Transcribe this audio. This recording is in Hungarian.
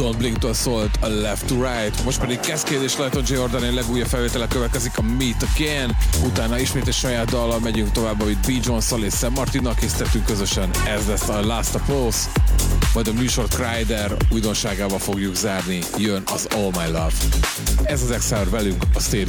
Don't Blink-től szólt a Left to Right, most pedig Cascade és Layton J. Jordan legújabb felvétele következik, a Meet Again, utána ismét egy saját dallal megyünk tovább, amit B. Jones-szal és Sam Martinnal készítettünk közösen, ez lesz a Last Pulse, majd a műsort Kryder újdonságával fogjuk zárni, jön az All My Love. Ez az Exile velünk a Stereo